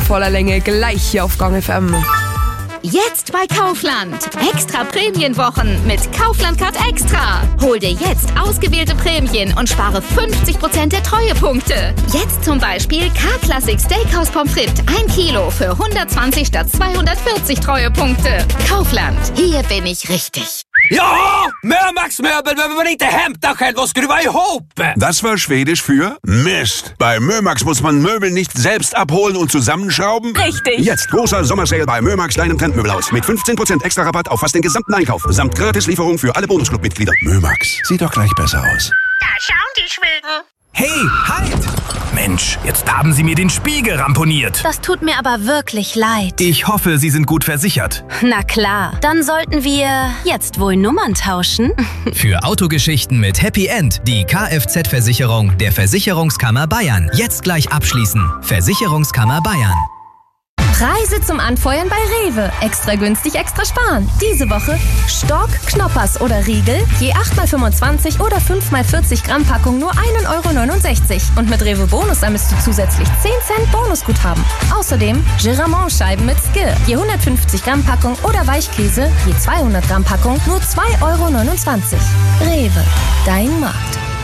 voller Länge gleich hier auf Gong FM. Jetzt bei Kaufland. Extra Prämienwochen mit Kaufland Card Extra. Hol dir jetzt ausgewählte Prämien und spare 50% der Treuepunkte. Jetzt zum Beispiel K-Classic Steakhouse Pommes frites 1 Kilo für 120 statt 240 Treuepunkte. Kaufland. Hier bin ich richtig. Ja, Mömax-Möbel behöver man inte hämta själv och skruva ihop. Das war Schwedisch für Mist. Bei Mömax muss man Möbel nicht selbst abholen und zusammenschrauben. Richtig. Jetzt großer Sommersale bei Mömax, deinem Trendmöbelhaus. Mit 15% extra Rabatt auf fast den gesamten Einkauf. Samt Gratislieferung für alle Bonusclub-Mitglieder. Mömax, sieht doch gleich besser aus. Da schauen die Schweden. Hey, halt! Mensch, jetzt haben Sie mir den Spiegel ramponiert. Das tut mir aber wirklich leid. Ich hoffe, Sie sind gut versichert. Na klar, dann sollten wir jetzt wohl Nummern tauschen. Für Autogeschichten mit Happy End die Kfz-Versicherung der Versicherungskammer Bayern. Jetzt gleich abschließen. Versicherungskammer Bayern. Preise zum Anfeuern bei Rewe. Extra günstig, extra sparen. Diese Woche Stork, Knoppers oder Riegel, je 8x25 oder 5x40 Gramm Packung nur 1,69 €. Und mit Rewe Bonus sammelst du zusätzlich 10 Cent Bonusguthaben. Außerdem Giramont-Scheiben mit Skir, je 150 Gramm Packung oder Weichkäse, je 200 Gramm Packung nur 2,29 €. Rewe, dein Markt.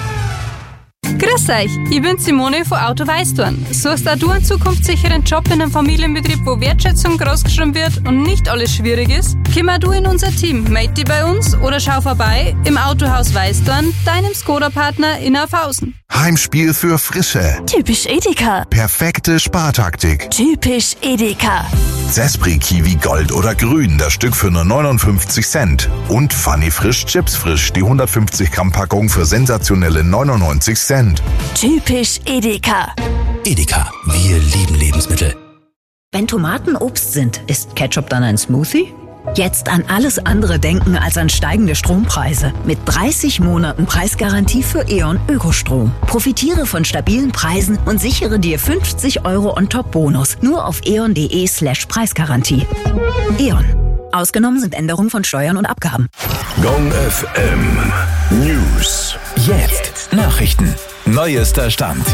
Grüß euch, ich bin Simone von Auto Weißdorn. Suchst auch du einen zukunftssicheren Job in einem Familienbetrieb, wo Wertschätzung großgeschrieben wird und nicht alles schwierig ist? Komm auch du in unser Team, melde dich bei uns oder schau vorbei im Autohaus Weißdorn, deinem Skoda-Partner in Aufhausen. Heimspiel für Frische. Typisch Edeka. Perfekte Spartaktik. Typisch Edeka. Zespri Kiwi Gold oder Grün, das Stück für nur 59 Cent. Und Funny Frisch Chips Frisch, die 150 Gramm Packung für sensationelle 99 Cent. Typisch Edeka. Edeka, wir lieben Lebensmittel. Wenn Tomaten Obst sind, ist Ketchup dann ein Smoothie? Jetzt an alles andere denken als an steigende Strompreise. Mit 30 Monaten Preisgarantie für E.ON Ökostrom. Profitiere von stabilen Preisen und sichere dir 50 € on top Bonus. Nur auf eon.de/Preisgarantie. E.ON. Ausgenommen sind Änderungen von Steuern und Abgaben. Gong FM News. Jetzt Nachrichten. Neuester Stand.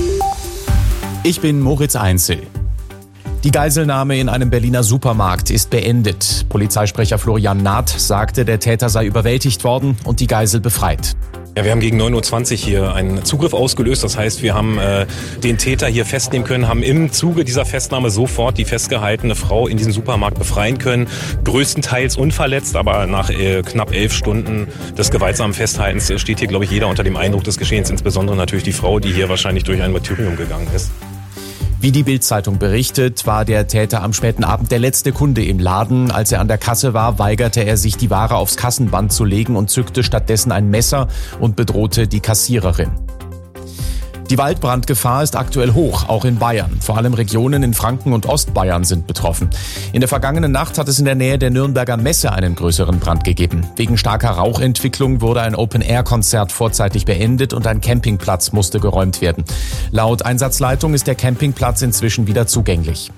Ich bin Moritz Einzel. Die Geiselnahme in einem Berliner Supermarkt ist beendet. Polizeisprecher Florian Naht sagte, der Täter sei überwältigt worden und die Geisel befreit. Ja, wir haben gegen 9:20 Uhr hier einen Zugriff ausgelöst. Das heißt, wir haben den Täter hier festnehmen können, haben im Zuge dieser Festnahme sofort die festgehaltene Frau in diesem Supermarkt befreien können. Größtenteils unverletzt, aber nach knapp 11 Stunden des gewaltsamen Festhaltens steht hier, glaube ich, jeder unter dem Eindruck des Geschehens. Insbesondere natürlich die Frau, die hier wahrscheinlich durch ein Martyrium gegangen ist. Wie die Bild-Zeitung berichtet, war der Täter am späten Abend der letzte Kunde im Laden. Als er an der Kasse war, weigerte er sich, die Ware aufs Kassenband zu legen und zückte stattdessen ein Messer und bedrohte die Kassiererin. Die Waldbrandgefahr ist aktuell hoch, auch in Bayern. Vor allem Regionen in Franken und Ostbayern sind betroffen. In der vergangenen Nacht hat es in der Nähe der Nürnberger Messe einen größeren Brand gegeben. Wegen starker Rauchentwicklung wurde ein Open-Air-Konzert vorzeitig beendet und ein Campingplatz musste geräumt werden. Laut Einsatzleitung ist der Campingplatz inzwischen wieder zugänglich.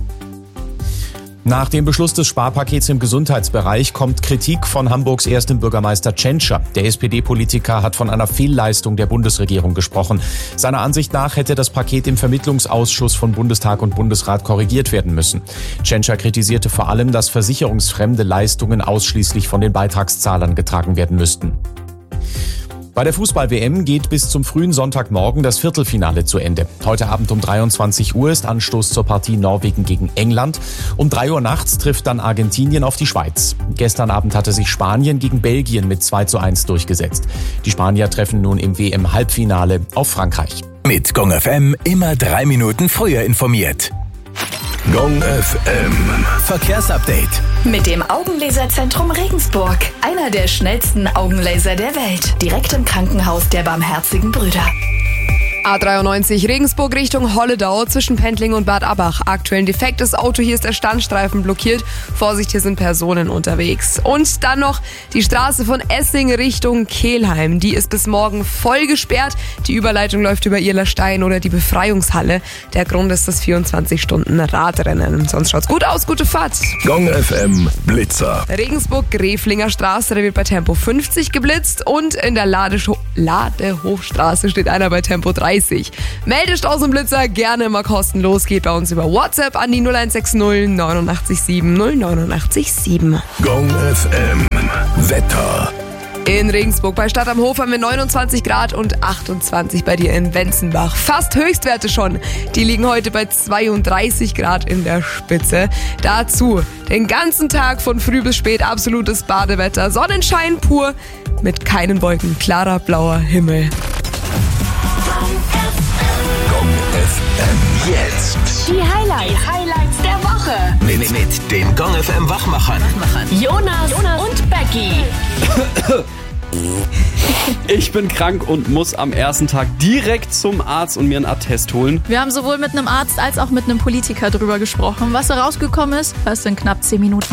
Nach dem Beschluss des Sparpakets im Gesundheitsbereich kommt Kritik von Hamburgs erstem Bürgermeister Tschentscher. Der SPD-Politiker hat von einer Fehlleistung der Bundesregierung gesprochen. Seiner Ansicht nach hätte das Paket im Vermittlungsausschuss von Bundestag und Bundesrat korrigiert werden müssen. Tschentscher kritisierte vor allem, dass versicherungsfremde Leistungen ausschließlich von den Beitragszahlern getragen werden müssten. Bei der Fußball-WM geht bis zum frühen Sonntagmorgen das Viertelfinale zu Ende. Heute Abend um 23 Uhr ist Anstoß zur Partie Norwegen gegen England. Um 3 Uhr nachts trifft dann Argentinien auf die Schweiz. Gestern Abend hatte sich Spanien gegen Belgien mit 2:1 durchgesetzt. Die Spanier treffen nun im WM-Halbfinale auf Frankreich. Mit Gong FM immer 3 Minuten früher informiert. Gong FM Verkehrsupdate. Mit dem Augenlaserzentrum Regensburg. Einer der schnellsten Augenlaser der Welt. Direkt im Krankenhaus der Barmherzigen Brüder. A93 Regensburg Richtung Holledau zwischen Pendling und Bad Abbach. Aktuell ein defektes Auto, hier ist der Standstreifen blockiert. Vorsicht, hier sind Personen unterwegs. Und dann noch die Straße von Essing Richtung Kelheim. Die ist bis morgen voll gesperrt. Die Überleitung läuft über Irlerstein oder die Befreiungshalle. Der Grund ist das 24-Stunden-Radrennen. Sonst schaut's gut aus, gute Fahrt. Gong FM Blitzer. Regensburg-Greflinger Straße, da wird bei Tempo 50 geblitzt. Und in der Ladehofstraße steht einer bei Tempo 30. 30. Meldestaus und Blitzer gerne immer kostenlos. Geht bei uns über WhatsApp an die 0160 89 089 Gong FM. Wetter. In Regensburg bei Stadt am Hof haben wir 29 Grad und 28 bei dir in Wenzenbach. Fast Höchstwerte schon. Die liegen heute bei 32 Grad in der Spitze. Dazu den ganzen Tag von früh bis spät absolutes Badewetter. Sonnenschein pur mit keinen Wolken. Klarer blauer Himmel. Gong FM. Jetzt. Die Highlights der Woche. Mit den Gong FM Wachmachern. Jonas und Becky. Ich bin krank und muss am ersten Tag direkt zum Arzt und mir einen Attest holen. Wir haben sowohl mit einem Arzt als auch mit einem Politiker drüber gesprochen. Was herausgekommen ist, hörst du in knapp 10 Minuten.